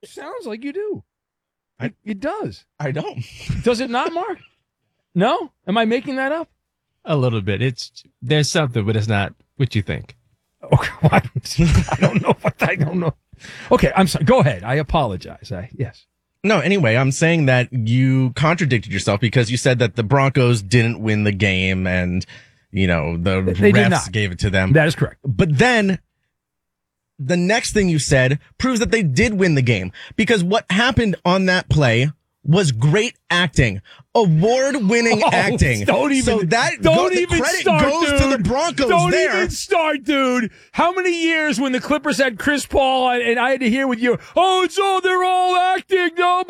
Sounds like you do. It does. I don't. Does it not, Mark? No? Am I making that up? A little bit. There's something, but it's not what you think. Okay, I don't know what I don't know. Okay, I'm sorry. Go ahead. I apologize. Yes. No, anyway, I'm saying that you contradicted yourself because you said that the Broncos didn't win the game and, the They did refs not. gave it to them. That is correct. But then the next thing you said proves that they did win the game because what happened on that play was great acting, award-winning acting. Don't even. So that don't the even credit start, goes dude. to the Broncos. Don't there. even start, dude. How many years when the Clippers had Chris Paul and I had to hear with you? Oh, they're all acting. No,